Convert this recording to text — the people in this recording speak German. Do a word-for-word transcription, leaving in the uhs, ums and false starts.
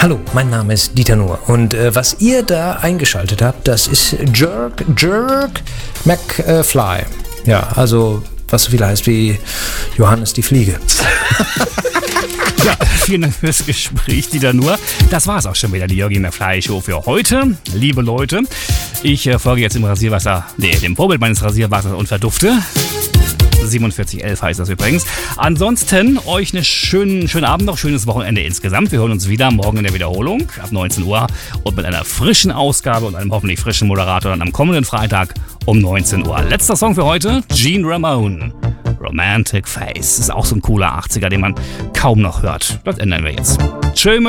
Hallo, mein Name ist Dieter Nuhr und äh, was ihr da eingeschaltet habt, das ist Jerk, Jerk McFly. Ja, also was so viel heißt wie Johannes die Fliege. Ja, vielen Dank fürs Gespräch, Dieter Nuhr. Das war's auch schon wieder, die Jörgi McFly Show für heute. Liebe Leute, ich äh, folge jetzt im Rasierwasser, nee, dem Vorbild meines Rasierwassers und verdufte. siebenundvierzig elf heißt das übrigens. Ansonsten euch einen schönen, schönen Abend noch, schönes Wochenende insgesamt. Wir hören uns wieder morgen in der Wiederholung ab neunzehn Uhr und mit einer frischen Ausgabe und einem hoffentlich frischen Moderator dann am kommenden Freitag um neunzehn Uhr. Letzter Song für heute, Gene Ramone. Romantic Face. Ist auch so ein cooler achtziger, den man kaum noch hört. Das ändern wir jetzt. Tschö.